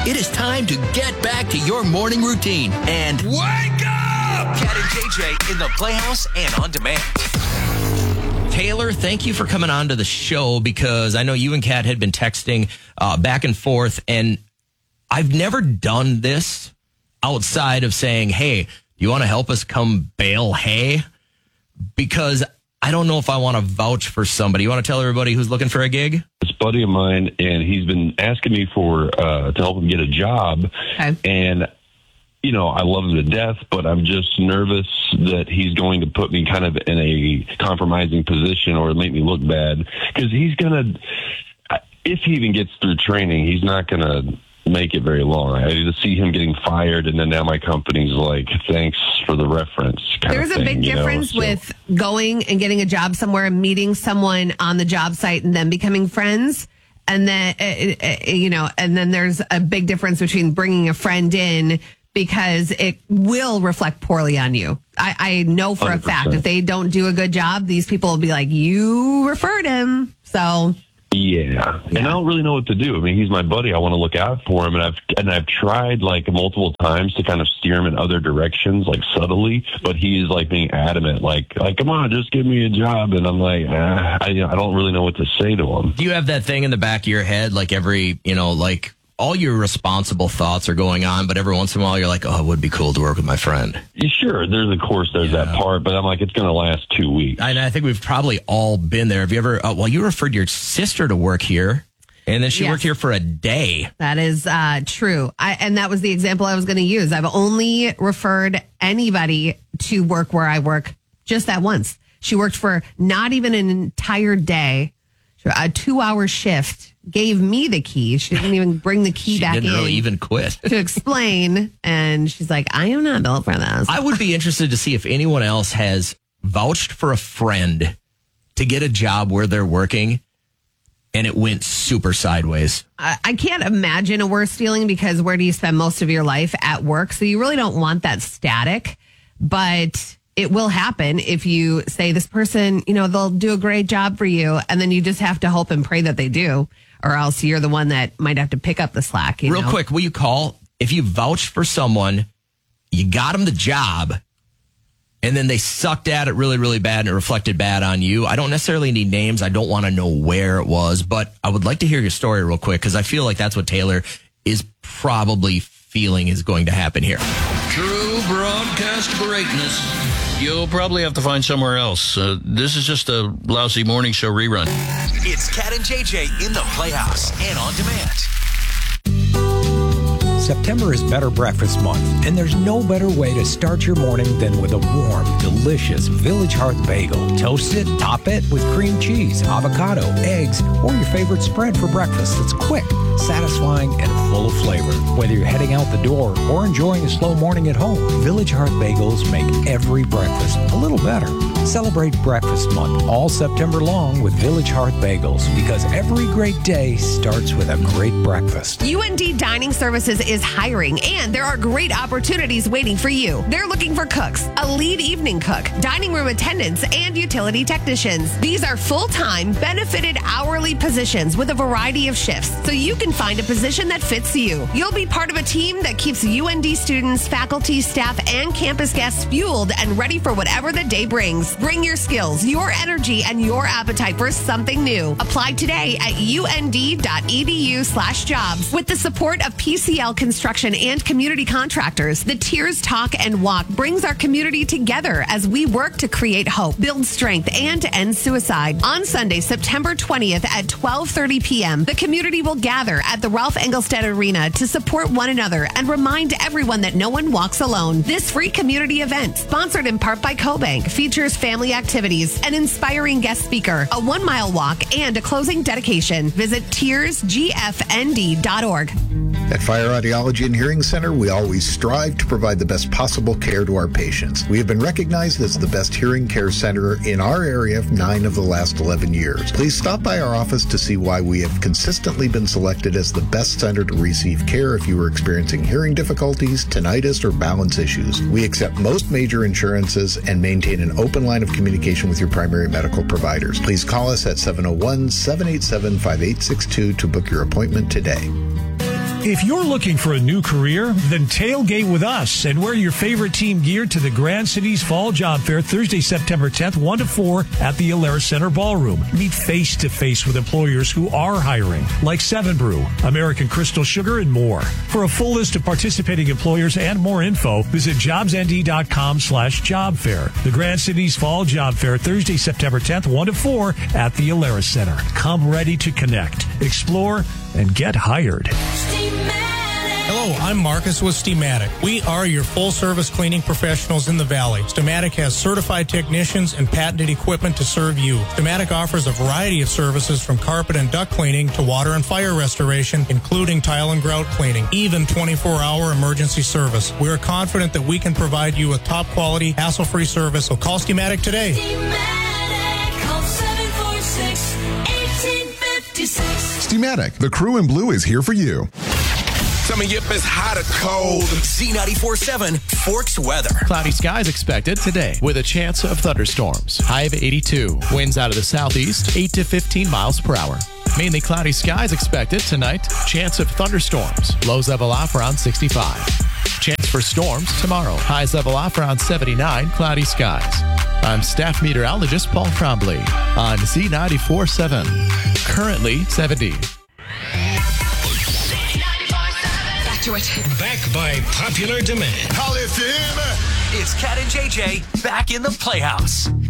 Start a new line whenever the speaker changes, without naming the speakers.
It is time to get back to your morning routine and wake up!
Cat and JJ in the Playhouse and on demand.
Taylor, thank you for coming on to the show because I know you and Kat had been texting back and forth, and I've never done this outside of saying, hey, you want to help us come bale hay? Because I don't know if I want to vouch for somebody. You want to tell everybody who's looking for a gig?
This buddy of mine, and he's been asking me for to help him get a job.
Okay.
And, you know, I love him to death, but I'm just nervous that he's going to put me kind of in a compromising position or make me look bad. Because he's going to, if he even gets through training, he's not going to make it very long. I just see him getting fired, and then now my company's like, thanks for the reference.
There's a big difference with going and getting a job somewhere and meeting someone on the job site and then becoming friends. And then, and then there's a big difference between bringing a friend in because it will reflect poorly on you. I know for 100%. A fact, if they don't do a good job, these people will be like, you referred him. So...
Yeah. And I don't really know what to do. I mean, he's my buddy. I want to look out for him. And I've tried like multiple times to kind of steer him in other directions, like subtly, but he's like being adamant, like, come on, just give me a job. And I'm like, I don't really know what to say to him.
Do you have that thing in the back of your head, like every, like all your responsible thoughts are going on, but every once in a while you're like, oh, it would be cool to work with my friend.
Yeah, sure. There's that part, but I'm like, it's going to last 2 weeks.
And I think we've probably all been there. Have you ever, you referred your sister to work here, and then she worked here for a day.
That is true. And that was the example I was going to use. I've only referred anybody to work where I work just that once. She worked for not even an entire day, a 2-hour shift. Gave me the key. She didn't even bring the key back in.
She didn't really even quit.
To explain. And she's like, I am not built for this.
I would be interested to see if anyone else has vouched for a friend to get a job where they're working and it went super sideways.
I can't imagine a worse feeling because where do you spend most of your life? At work. So you really don't want that static. But it will happen if you say this person, they'll do a great job for you. And then you just have to hope and pray that they do. Or else you're the one that might have to pick up the slack.
Real quick, will you call? If you vouched for someone, you got them the job, and then they sucked at it really, really bad, and it reflected bad on you. I don't necessarily need names. I don't want to know where it was, but I would like to hear your story real quick because I feel like that's what Taylor is probably feeling is going to happen here.
True broadcast greatness. You'll probably have to find somewhere else. This is just a lousy morning show rerun.
It's Cat and JJ in the Playhouse and on demand.
September is Better Breakfast Month, and there's no better way to start your morning than with a warm, delicious Village Hearth bagel. Toast it, top it with cream cheese, avocado, eggs, or your favorite spread for breakfast that's quick, satisfying, and full of flavor. Whether you're heading out the door or enjoying a slow morning at home, Village Hearth bagels make every breakfast a little better. Celebrate Breakfast Month all September long with Village Hearth bagels because every great day starts with a great breakfast.
UND Dining Services is hiring, and there are great opportunities waiting for you. They're looking for cooks, a lead evening cook, dining room attendants, and utility technicians. These are full-time, benefited hourly positions with a variety of shifts, so you can find a position that fits you. You'll be part of a team that keeps UND students, faculty, staff, and campus guests fueled and ready for whatever the day brings. Bring your skills, your energy, and your appetite for something new. Apply today at und.edu/jobs. With the support of PCL Construction and community contractors, the Tears Talk and Walk brings our community together as we work to create hope, build strength, and end suicide. On Sunday, September 20th at 12:30 p.m., the community will gather at the Ralph Engelstad Arena to support one another and remind everyone that no one walks alone. This free community event, sponsored in part by CoBank, features family activities, an inspiring guest speaker, a 1-mile walk, and a closing dedication. Visit tearsgfnd.org.
At Fire Audiology and Hearing Center, we always strive to provide the best possible care to our patients. We have been recognized as the best hearing care center in our area 9 of the last 11 years. Please stop by our office to see why we have consistently been selected as the best center to receive care if you are experiencing hearing difficulties, tinnitus, or balance issues. We accept most major insurances and maintain an open line of communication with your primary medical providers. Please call us at 701-787-5862 to book your appointment today.
If you're looking for a new career, then tailgate with us and wear your favorite team gear to the Grand Cities Fall Job Fair Thursday, September 10th, 1 to 4 at the Alara Center Ballroom. Meet face-to-face with employers who are hiring, like 7 Brew, American Crystal Sugar, and more. For a full list of participating employers and more info, visit jobsnd.com/job fair. The Grand Cities Fall Job Fair Thursday, September 10th, 1 to 4 at the Alara Center. Come ready to connect, explore, and get hired.
Hello, I'm Marcus with Steamatic. We are your full-service cleaning professionals in the Valley. Steamatic has certified technicians and patented equipment to serve you. Steamatic offers a variety of services from carpet and duct cleaning to water and fire restoration, including tile and grout cleaning, even 24-hour emergency service. We are confident that we can provide you with top-quality, hassle-free service, so call Steamatic today.
Steamatic, call 746-1856.
Steamatic, the crew in blue is here for you.
Coming up is hot or cold. Z94.7 Forks weather.
Cloudy skies expected today with a chance of thunderstorms. High of 82. Winds out of the southeast, 8 to 15 miles per hour. Mainly cloudy skies expected tonight. Chance of thunderstorms. Lows level off around 65. Chance for storms tomorrow. Highs level off around 79. Cloudy skies. I'm staff meteorologist Paul Trombley on Z94.7. Currently 70.
Back by popular demand.
It's Cat and JJ back in the Playhouse.